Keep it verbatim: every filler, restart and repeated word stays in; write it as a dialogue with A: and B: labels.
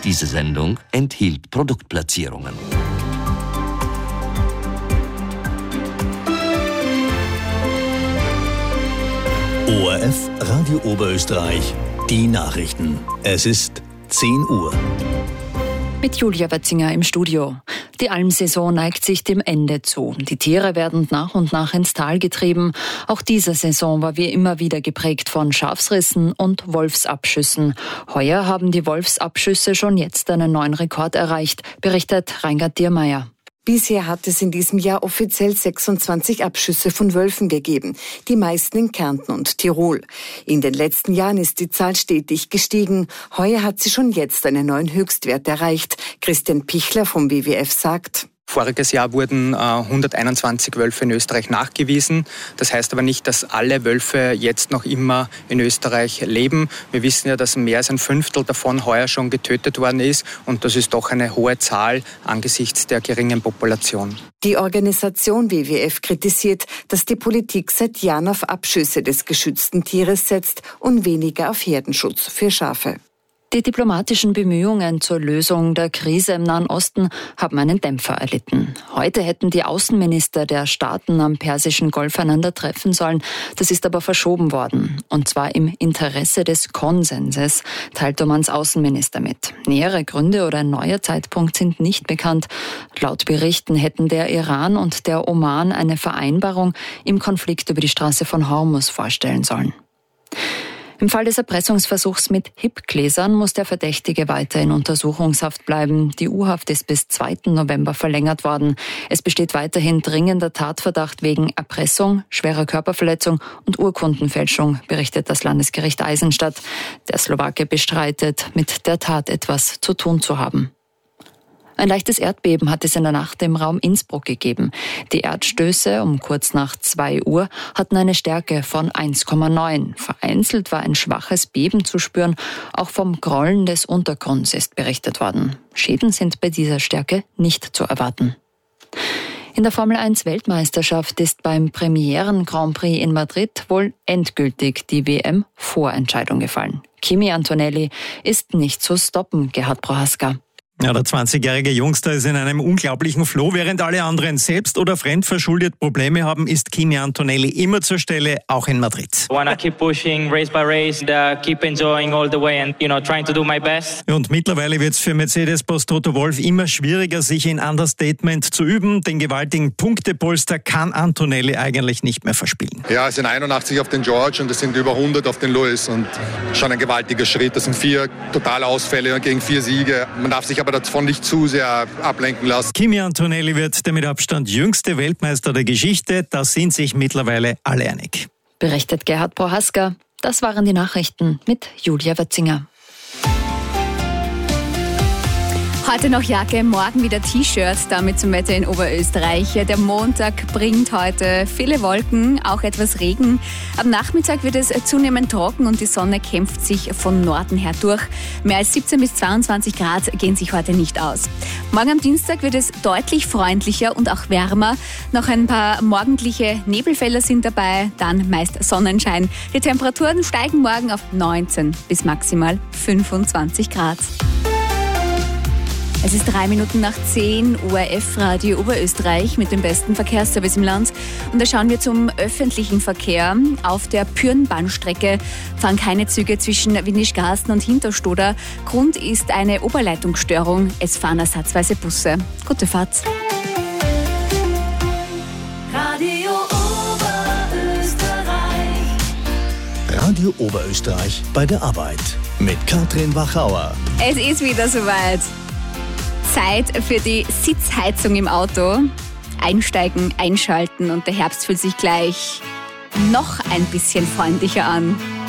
A: Diese Sendung enthielt Produktplatzierungen.
B: O R F Radio Oberösterreich, die Nachrichten. Es ist zehn Uhr.
C: Mit Julia Watzinger im Studio. Die Almsaison neigt sich dem Ende zu. Die Tiere werden nach und nach ins Tal getrieben. Auch diese Saison war wie immer wieder geprägt von Schafsrissen und Wolfsabschüssen. Heuer haben die Wolfsabschüsse schon jetzt einen neuen Rekord erreicht, berichtet Reingard Diermeier.
D: Bisher hat es in diesem Jahr offiziell sechsundzwanzig Abschüsse von Wölfen gegeben, die meisten in Kärnten und Tirol. In den letzten Jahren ist die Zahl stetig gestiegen. Heuer hat sie schon jetzt einen neuen Höchstwert erreicht. Christian Pichler vom W W F sagt:
E: Voriges Jahr wurden äh, hunderteinundzwanzig Wölfe in Österreich nachgewiesen. Das heißt aber nicht, dass alle Wölfe jetzt noch immer in Österreich leben. Wir wissen ja, dass mehr als ein Fünftel davon heuer schon getötet worden ist. Und das ist doch eine hohe Zahl angesichts der geringen Population.
D: Die Organisation W W F kritisiert, dass die Politik seit Jahren auf Abschüsse des geschützten Tieres setzt und weniger auf Herdenschutz für Schafe.
C: Die diplomatischen Bemühungen zur Lösung der Krise im Nahen Osten haben einen Dämpfer erlitten. Heute hätten die Außenminister der Staaten am Persischen Golf einander treffen sollen. Das ist aber verschoben worden. Und zwar im Interesse des Konsenses, teilt Omans Außenminister mit. Nähere Gründe oder ein neuer Zeitpunkt sind nicht bekannt. Laut Berichten hätten der Iran und der Oman eine Vereinbarung im Konflikt über die Straße von Hormuz vorstellen sollen. Im Fall des Erpressungsversuchs mit Hip-Gläsern muss der Verdächtige weiter in Untersuchungshaft bleiben. Die U-Haft ist bis zweiten November verlängert worden. Es besteht weiterhin dringender Tatverdacht wegen Erpressung, schwerer Körperverletzung und Urkundenfälschung, berichtet das Landesgericht Eisenstadt. Der Slowake bestreitet, mit der Tat etwas zu tun zu haben. Ein leichtes Erdbeben hat es in der Nacht im Raum Innsbruck gegeben. Die Erdstöße um kurz nach zwei Uhr hatten eine Stärke von eins Komma neun. Vereinzelt war ein schwaches Beben zu spüren. Auch vom Grollen des Untergrunds ist berichtet worden. Schäden sind bei dieser Stärke nicht zu erwarten. In der Formel eins Weltmeisterschaft ist beim Premieren Grand Prix in Madrid wohl endgültig die W M-Vorentscheidung gefallen. Kimi Antonelli ist nicht zu stoppen, Gerhard Prohaska.
F: Ja, der zwanzigjährige Jungster ist in einem unglaublichen Flow. Während alle anderen selbst oder fremdverschuldet Probleme haben, ist Kimi Antonelli immer zur Stelle, auch in Madrid.
G: I wanna keep pushing race by race, and, uh, keep enjoying all the way and you know trying to do my best.
F: Und mittlerweile wird es für Mercedes-Boss Toto Wolff immer schwieriger, sich in Understatement zu üben. Den gewaltigen Punktepolster kann Antonelli eigentlich nicht mehr verspielen.
H: Ja, es sind einundachtzig auf den George und es sind über hundert auf den Lewis und schon ein gewaltiger Schritt. Das sind vier Totalausfälle gegen vier Siege. Man darf sich aber davon nicht zu sehr ablenken lassen.
F: Kimi Antonelli wird der mit Abstand jüngste Weltmeister der Geschichte. Da sind sich mittlerweile alle einig.
C: Berichtet Gerhard Prohaska. Das waren die Nachrichten mit Julia Watzinger.
I: Heute noch Jacke, morgen wieder T-Shirt, damit zum Wetter in Oberösterreich. Der Montag bringt heute viele Wolken, auch etwas Regen. Am Nachmittag wird es zunehmend trocken und die Sonne kämpft sich von Norden her durch. Mehr als siebzehn bis zweiundzwanzig Grad gehen sich heute nicht aus. Morgen am Dienstag wird es deutlich freundlicher und auch wärmer. Noch ein paar morgendliche Nebelfelder sind dabei, dann meist Sonnenschein. Die Temperaturen steigen morgen auf neunzehn bis maximal fünfundzwanzig Grad. Es ist drei Minuten nach zehn, O R F Radio Oberösterreich mit dem besten Verkehrsservice im Land. Und da schauen wir zum öffentlichen Verkehr. Auf der Pürnbahnstrecke fahren keine Züge zwischen Windischgarsten und Hinterstoder. Grund ist eine Oberleitungsstörung. Es fahren ersatzweise Busse. Gute Fahrt.
B: Radio Oberösterreich. Radio Oberösterreich bei der Arbeit mit Katrin Wachauer.
I: Es ist wieder soweit. Zeit für die Sitzheizung im Auto. Einsteigen, einschalten und der Herbst fühlt sich gleich noch ein bisschen freundlicher an.